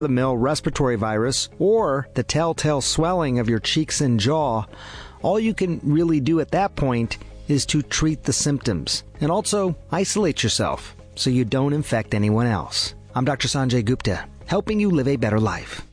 run-of-the-mill respiratory virus or the telltale swelling of your cheeks and jaw, all you can really do at that point is to treat the symptoms and also isolate yourself so you don't infect anyone else. I'm Dr. Sanjay Gupta, helping you live a better life.